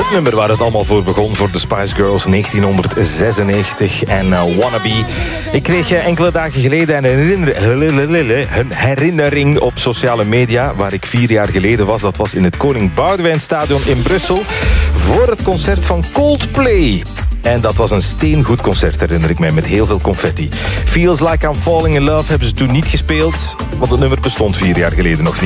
Het nummer waar het allemaal voor begon voor de Spice Girls 1996 en Wannabe. Ik kreeg enkele dagen geleden een herinnering op sociale media waar ik 4 jaar geleden was. Dat was in het Koning Boudewijnstadion in Brussel voor het concert van Coldplay. En dat was een steengoed concert, herinner ik mij, met heel veel confetti. Feels Like I'm Falling in Love hebben ze toen niet gespeeld, want het nummer bestond 4 jaar geleden nog niet.